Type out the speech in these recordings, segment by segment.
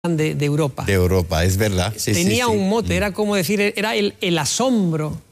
de Europa. De Europa, es verdad. Sí, tenía sí, sí. un mote, era como decir, era el asombro,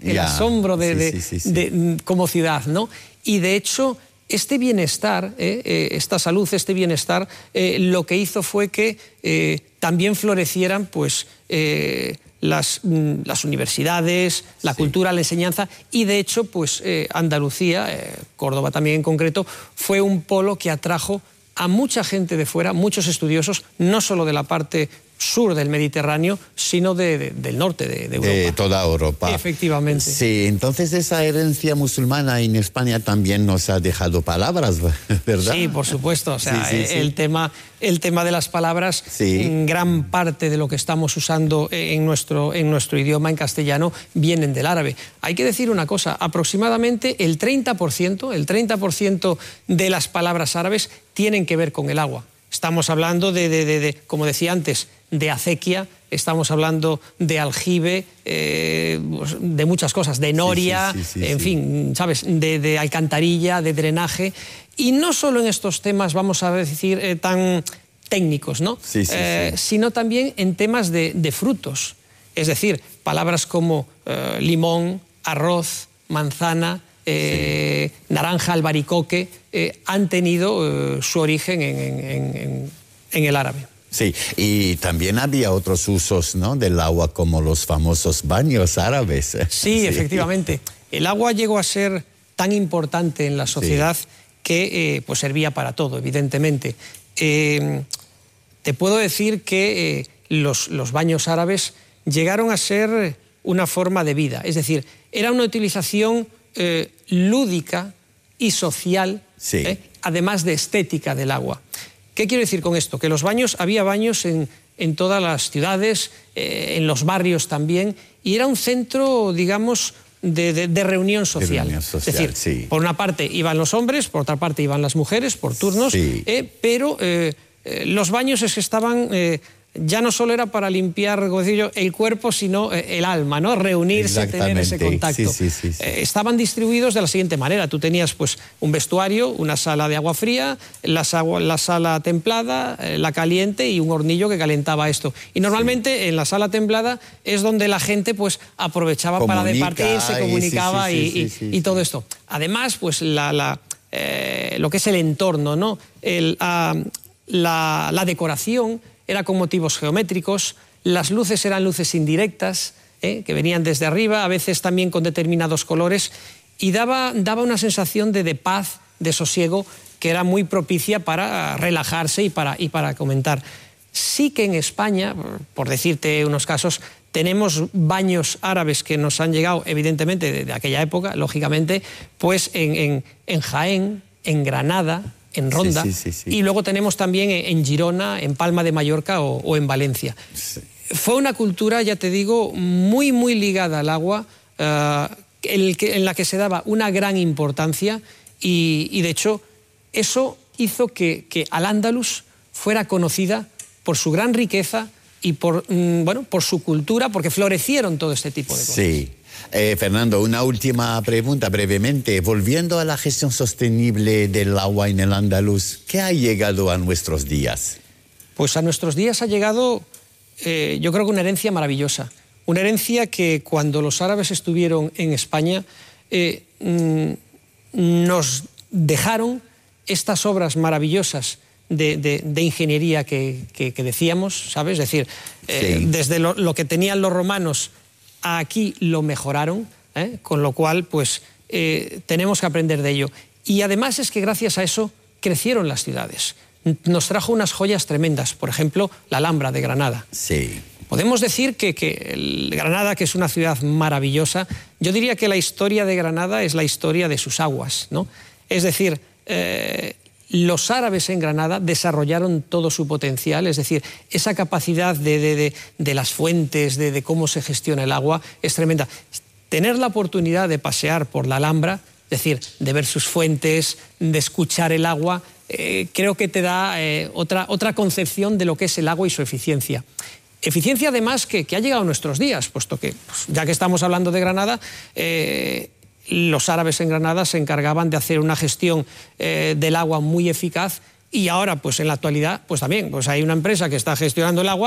como ciudad, ¿no? Y de hecho, este bienestar, esta salud, este bienestar, lo que hizo fue que también florecieran, pues, las universidades, la cultura, la enseñanza, y de hecho, pues, Andalucía, Córdoba también en concreto, fue un polo que atrajo a mucha gente de fuera, muchos estudiosos, no solo de la parte sur del Mediterráneo, sino del norte de Europa. De toda Europa. Efectivamente. Sí, entonces esa herencia musulmana en España también nos ha dejado palabras, ¿verdad? Sí, por supuesto. O sea, sí, sí. El tema de las palabras, gran parte de lo que estamos usando en nuestro idioma, en castellano, vienen del árabe. Hay que decir una cosa, aproximadamente el 30% de las palabras árabes tienen que ver con el agua. Estamos hablando como decía antes, de acequia, estamos hablando de aljibe, de muchas cosas, de noria, en fin, ¿sabes? De alcantarilla, de drenaje. Y no solo en estos temas, vamos a decir, tan técnicos, ¿no? Sino también en temas de frutos. Es decir, palabras como limón, arroz, manzana, naranja, albaricoque, han tenido su origen en el árabe. Sí, y también había otros usos, ¿no?, del agua, como los famosos baños árabes. Sí, efectivamente. El agua llegó a ser tan importante en la sociedad que pues servía para todo, evidentemente. Te puedo decir que los baños árabes llegaron a ser una forma de vida, es decir, era una utilización lúdica y social, además de estética del agua. ¿Qué quiero decir con esto? Que había baños en todas las ciudades, en los barrios también, y era un centro, digamos, de reunión social. Es decir, por una parte iban los hombres, por otra parte iban las mujeres, por turnos, pero los baños es que estaban... ya no solo era para limpiar, como decía yo, el cuerpo, sino el alma, ¿no? Reunirse, tener ese contacto. Estaban distribuidos de la siguiente manera. Tú tenías, pues, un vestuario, una sala de agua fría, la sala templada, la caliente y un hornillo que calentaba esto. Y normalmente en la sala templada es donde la gente, pues, aprovechaba para departir, se comunicaba y todo esto. Además, pues, lo que es el entorno, ¿no? La decoración era con motivos geométricos, las luces eran luces indirectas, que venían desde arriba, a veces también con determinados colores, y daba una sensación de paz, de sosiego, que era muy propicia para relajarse y para comentar. Sí que en España, por decirte unos casos, tenemos baños árabes que nos han llegado, evidentemente, de aquella época, lógicamente, pues en Jaén, en Granada, en Ronda, y luego tenemos también en Girona, en Palma de Mallorca o en Valencia. Fue una cultura, ya te digo, muy, muy ligada al agua, en la que se daba una gran importancia y de hecho, eso hizo que Al-Ándalus fuera conocida por su gran riqueza y por su cultura, porque florecieron todo este tipo de cosas. Sí. Fernando, una última pregunta brevemente. Volviendo a la gestión sostenible del agua en el Andaluz, ¿qué ha llegado a nuestros días? Pues a nuestros días ha llegado, yo creo que una herencia maravillosa. Una herencia que cuando los árabes estuvieron en España nos dejaron estas obras maravillosas de ingeniería que decíamos, ¿sabes? Es decir, desde lo que tenían los romanos aquí lo mejoraron, con lo cual pues tenemos que aprender de ello. Y además es que gracias a eso crecieron las ciudades. Nos trajo unas joyas tremendas, por ejemplo, la Alhambra de Granada. Sí. Podemos decir que Granada, que es una ciudad maravillosa, yo diría que la historia de Granada es la historia de sus aguas, ¿no? Es decir, los árabes en Granada desarrollaron todo su potencial, es decir, esa capacidad de las fuentes, de cómo se gestiona el agua, es tremenda. Tener la oportunidad de pasear por la Alhambra, es decir, de ver sus fuentes, de escuchar el agua, creo que te da otra concepción de lo que es el agua y su eficiencia. Eficiencia además que ha llegado a nuestros días, puesto que, pues, ya que estamos hablando de Granada, los árabes en Granada se encargaban de hacer una gestión del agua muy eficaz y ahora, pues en la actualidad, pues también, pues hay una empresa que está gestionando el agua